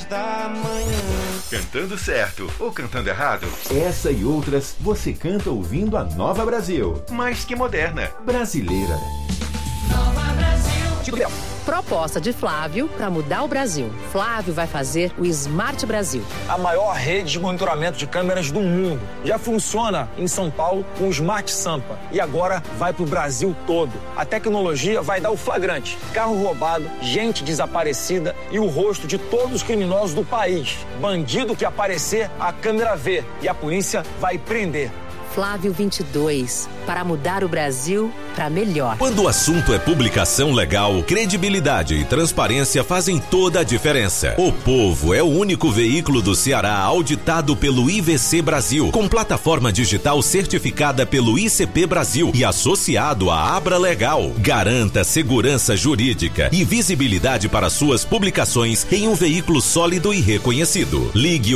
Cantando certo ou cantando errado? Essa e outras você canta ouvindo a Nova Brasil. Mais que moderna. Brasileira. Nova Brasil. Proposta de Flávio para mudar o Brasil. Flávio vai fazer o Smart Brasil. A maior rede de monitoramento de câmeras do mundo. Já funciona em São Paulo com o Smart Sampa. E agora vai para o Brasil todo. A tecnologia vai dar o flagrante. Carro roubado, gente desaparecida e o rosto de todos os criminosos do país. Bandido que aparecer, a câmera vê. E a polícia vai prender. Flávio 22, para mudar o Brasil para melhor. Quando o assunto é publicação legal, credibilidade e transparência fazem toda a diferença. O Povo é o único veículo do Ceará auditado pelo IVC Brasil, com plataforma digital certificada pelo ICP Brasil e associado à Abra Legal. Garanta segurança jurídica e visibilidade para suas publicações em um veículo sólido e reconhecido. Ligue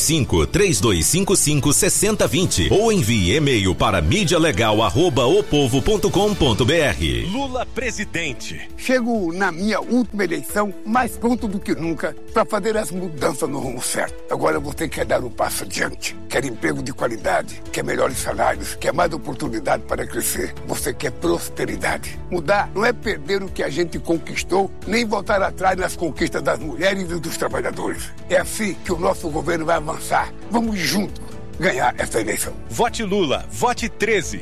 85-3255-6020 ou envie e-mail para mídialegal@opovo.com.br. Lula presidente. Chego na minha última eleição mais pronto do que nunca para fazer as mudanças no rumo certo. Agora você quer dar um passo adiante, quer emprego de qualidade, quer melhores salários, quer mais oportunidade para crescer. Você quer prosperidade. Mudar não é perder o que a gente conquistou, nem voltar atrás nas conquistas das mulheres e dos trabalhadores. É assim que o nosso governo vai avançar. Vamos juntos ganhar essa eleição. Vote Lula, vote 13.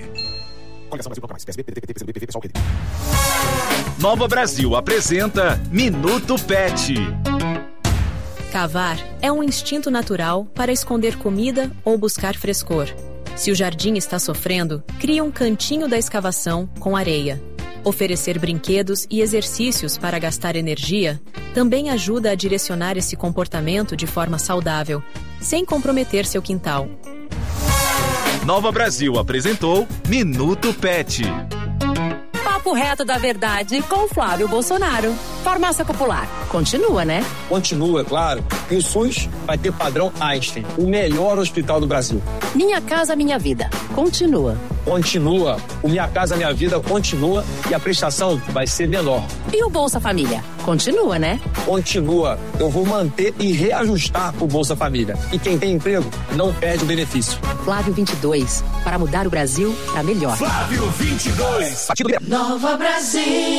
Nova Brasil apresenta Minuto Pet. Cavar é um instinto natural para esconder comida ou buscar frescor. Se o jardim está sofrendo, crie um cantinho da escavação com areia. Oferecer brinquedos e exercícios para gastar energia também ajuda a direcionar esse comportamento de forma saudável, sem comprometer seu quintal. Nova Brasil apresentou Minuto Pet. Papo reto da verdade com Flávio Bolsonaro. Farmácia Popular. Continua, né? Continua, claro. E o SUS vai ter padrão Einstein, o melhor hospital do Brasil. Minha Casa Minha Vida. Continua. Continua. O Minha Casa Minha Vida continua e a prestação vai ser menor. E o Bolsa Família? Continua, né? Continua. Eu vou manter e reajustar o Bolsa Família. E quem tem emprego não perde o benefício. Flávio 22, para mudar o Brasil para melhor. Flávio 22. Nova Brasil.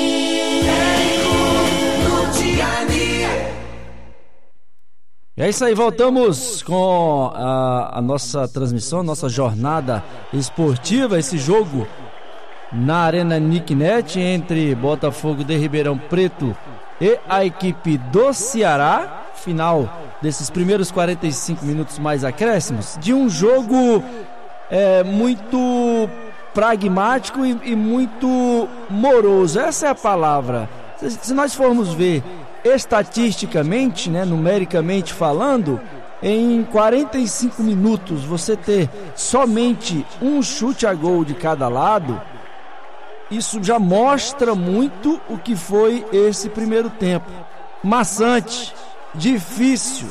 E é isso aí, voltamos com a nossa transmissão, nossa jornada esportiva, esse jogo na Arena Nicknet entre Botafogo de Ribeirão Preto e a equipe do Ceará. Final desses primeiros 45 minutos mais acréscimos de um jogo muito pragmático e muito moroso, essa é a palavra. Se nós formos ver estatisticamente, né, numericamente falando, em 45 minutos você ter somente um chute a gol de cada lado, isso já mostra muito o que foi esse primeiro tempo. Maçante, difícil.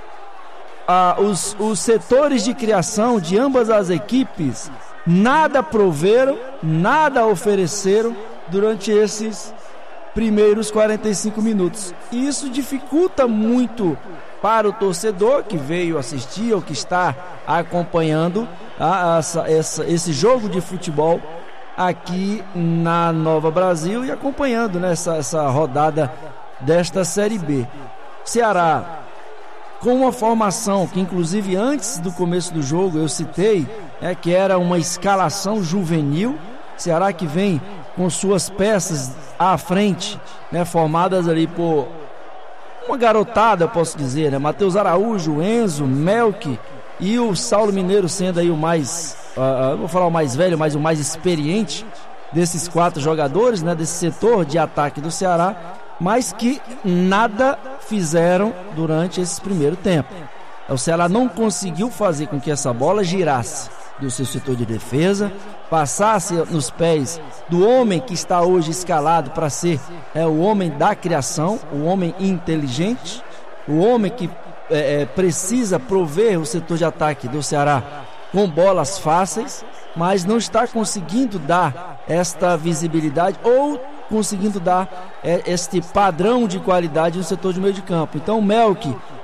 Os setores de criação de ambas as equipes nada proveram, nada ofereceram durante esses primeiros 45 minutos. E isso dificulta muito para o torcedor que veio assistir ou que está acompanhando esse jogo de futebol aqui na Nova Brasil e acompanhando, né, essa rodada desta Série B. Ceará com uma formação que inclusive antes do começo do jogo eu citei, que era uma escalação juvenil. Ceará que vem com suas peças à frente, né, formadas ali por uma garotada, eu posso dizer, né? Matheus Araújo, Enzo, Melk e o Saulo Mineiro sendo aí o mais, não vou falar o mais velho, mas o mais experiente desses 4 jogadores, né, desse setor de ataque do Ceará, mas que nada fizeram durante esse primeiro tempo. O Ceará não conseguiu fazer com que essa bola girasse do seu setor de defesa, passasse nos pés do homem que está hoje escalado para ser o homem da criação, o homem inteligente, o homem que precisa prover o setor de ataque do Ceará com bolas fáceis, mas não está conseguindo dar esta visibilidade ou conseguindo dar este padrão de qualidade no setor de meio de campo. Então o Melk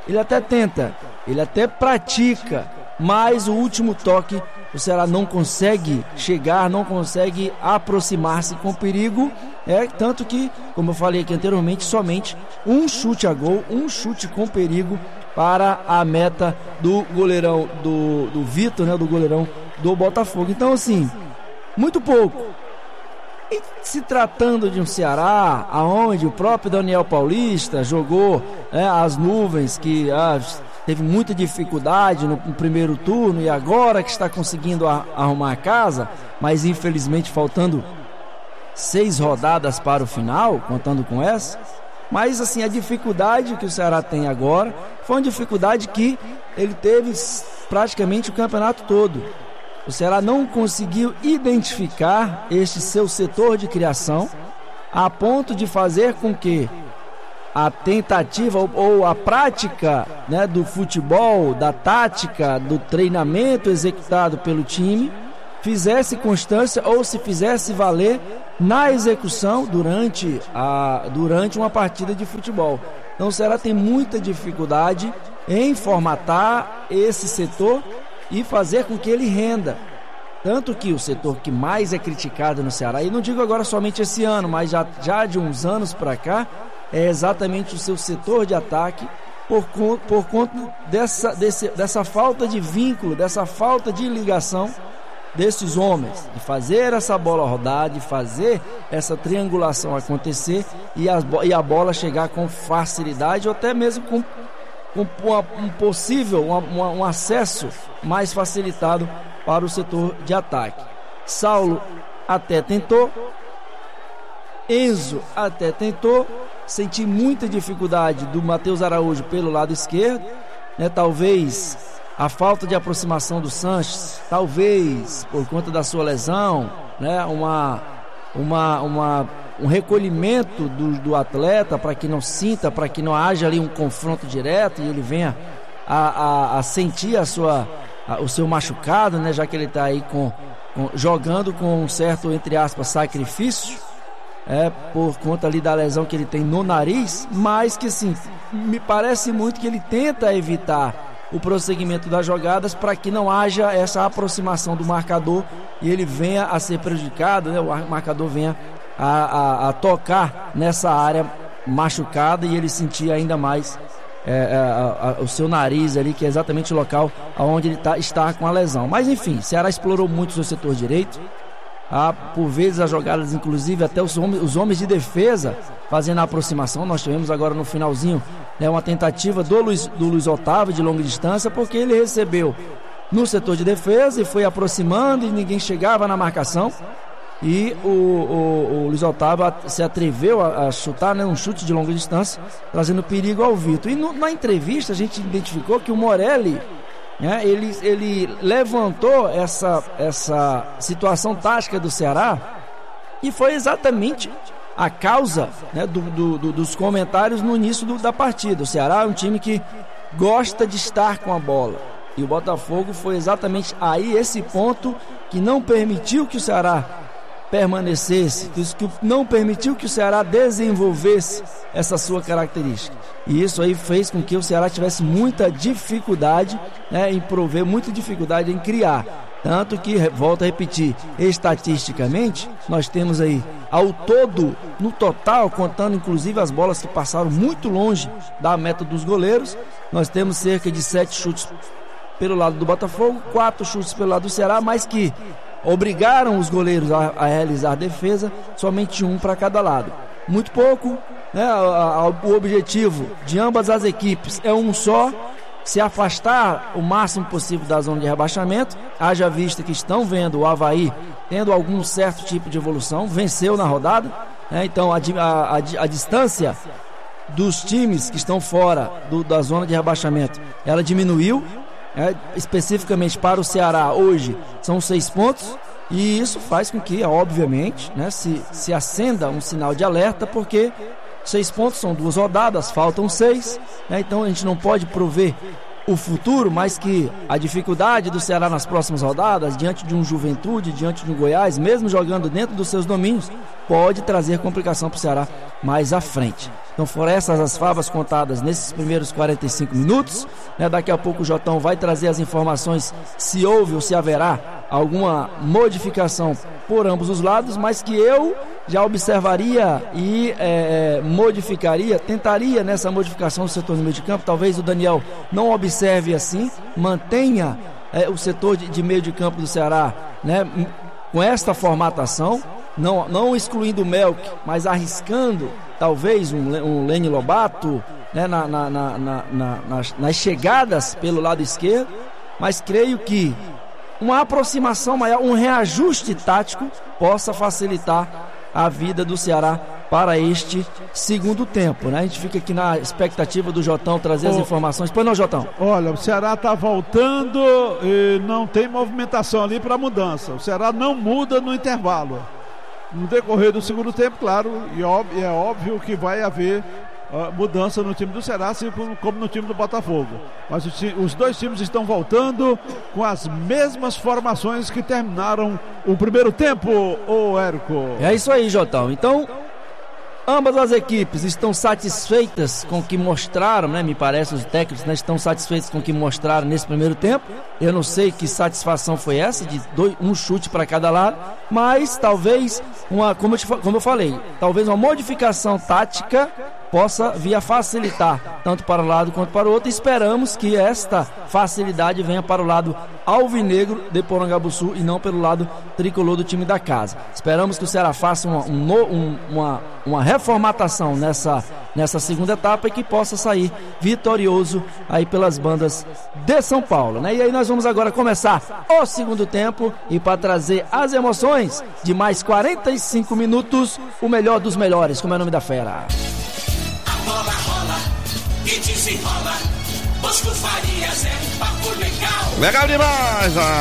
ele até tenta, ele até pratica, mas o último toque o Ceará não consegue chegar, não consegue aproximar-se com perigo, tanto que, como eu falei aqui anteriormente, somente um chute a gol, um chute com perigo para a meta do goleirão do Vitor, né, do goleirão do Botafogo. Então, assim, muito pouco. E se tratando de um Ceará, aonde o próprio Daniel Paulista jogou as nuvens, que teve muita dificuldade no primeiro turno e agora que está conseguindo arrumar a casa, mas infelizmente faltando 6 rodadas para o final, contando com essa. Mas assim, a dificuldade que o Ceará tem agora foi uma dificuldade que ele teve praticamente o campeonato todo. O Ceará não conseguiu identificar este seu setor de criação a ponto de fazer com que a tentativa ou a prática, né, do futebol, da tática, do treinamento executado pelo time fizesse constância ou se fizesse valer na execução durante uma partida de futebol. Então o Ceará tem muita dificuldade em formatar esse setor e fazer com que ele renda. Tanto que o setor que mais é criticado no Ceará, e não digo agora somente esse ano, mas já de uns anos para cá, é exatamente o seu setor de ataque, por conta dessa falta de vínculo, dessa falta de ligação desses homens, de fazer essa bola rodar, de fazer essa triangulação acontecer e a bola chegar com facilidade ou até mesmo com um possível, um acesso mais facilitado para o setor de ataque. Saulo até tentou, Enzo até tentou, senti muita dificuldade do Matheus Araújo pelo lado esquerdo, né? Talvez a falta de aproximação do Sanches, talvez por conta da sua lesão, né? Um recolhimento do atleta para que não sinta, para que não haja ali um confronto direto e ele venha a sentir o seu machucado, né? Já que ele está aí jogando com um certo, entre aspas, sacrifício, por conta ali da lesão que ele tem no nariz, mas que sim, me parece muito que ele tenta evitar o prosseguimento das jogadas para que não haja essa aproximação do marcador e ele venha a ser prejudicado, né? O marcador venha a tocar nessa área machucada e ele sentir ainda mais o seu nariz ali, que é exatamente o local onde ele está com a lesão. Mas enfim, Ceará explorou muito o seu setor direito, por vezes as jogadas, inclusive até os homens de defesa fazendo a aproximação. Nós tivemos agora no finalzinho, né, uma tentativa do Luiz Otávio de longa distância, porque ele recebeu no setor de defesa e foi aproximando e ninguém chegava na marcação. E o Luiz Otávio se atreveu a chutar, né, um chute de longa distância, trazendo perigo ao Vitor. E na entrevista a gente identificou que o Morelli, né, ele levantou essa situação tática do Ceará e foi exatamente a causa, né, dos comentários no início da partida. O Ceará é um time que gosta de estar com a bola e o Botafogo foi exatamente aí esse ponto que não permitiu que o Ceará permanecesse, que não permitiu que o Ceará desenvolvesse essa sua característica. E isso aí fez com que o Ceará tivesse muita dificuldade, né, em prover, muita dificuldade em criar. Tanto que, volto a repetir, estatisticamente, nós temos aí, ao todo, no total, contando inclusive as bolas que passaram muito longe da meta dos goleiros, nós temos cerca de 7 chutes pelo lado do Botafogo, 4 chutes pelo lado do Ceará, mas que obrigaram os goleiros a realizar defesa, somente um para cada lado. Muito pouco, né? O objetivo de ambas as equipes é um só, se afastar o máximo possível da zona de rebaixamento, haja vista que estão vendo o Avaí tendo algum certo tipo de evolução, venceu na rodada, né? Então a distância dos times que estão fora da zona de rebaixamento, ela diminuiu. Especificamente para o Ceará hoje são 6 pontos e isso faz com que, obviamente, né, se acenda um sinal de alerta, porque 6 pontos são 2 rodadas, faltam 6, né, então a gente não pode prover o futuro, mas que a dificuldade do Ceará nas próximas rodadas, diante de um Juventude, diante de um Goiás, mesmo jogando dentro dos seus domínios, pode trazer complicação para o Ceará mais à frente. Então foram essas as favas contadas nesses primeiros 45 minutos, né? Daqui a pouco o Jotão vai trazer as informações se houve ou se haverá alguma modificação por ambos os lados, mas que eu já observaria e modificaria, tentaria nessa modificação do setor no meio de campo. Talvez o Daniel não observe assim, mantenha o setor de meio de campo do Ceará, né, com esta formatação, não excluindo o Melk, mas arriscando talvez um Lene Lobato, né, nas chegadas pelo lado esquerdo, mas creio que uma aproximação maior, um reajuste tático possa facilitar a vida do Ceará para este segundo tempo, né? A gente fica aqui na expectativa do Jotão trazer as informações. Pois não, Jotão? Olha, o Ceará está voltando e não tem movimentação ali para mudança. O Ceará não muda no intervalo. No decorrer do segundo tempo, claro, e é óbvio que vai haver mudança no time do Ceará, assim como no time do Botafogo. Mas os dois times estão voltando com as mesmas formações que terminaram o primeiro tempo, ô Érico. É isso aí, Jotão. Então, ambas as equipes estão satisfeitas com o que mostraram, né? Me parece, os técnicos, né, estão satisfeitos com o que mostraram nesse primeiro tempo. Eu não sei que satisfação foi essa, de um chute para cada lado, mas talvez, como eu falei, talvez uma modificação tática possa vir a facilitar tanto para um lado quanto para o outro. Esperamos que esta facilidade venha para o lado alvinegro de Porangabuçu e não pelo lado tricolor do time da casa. Esperamos que o Ceará faça uma reformatação nessa segunda etapa e que possa sair vitorioso aí pelas bandas de São Paulo, né? E aí nós vamos agora começar o segundo tempo e para trazer as emoções de mais 45 minutos, o melhor dos melhores, como é o nome da fera. Bola rola e desenrola. Bosco Farias é um papo legal. Legal demais!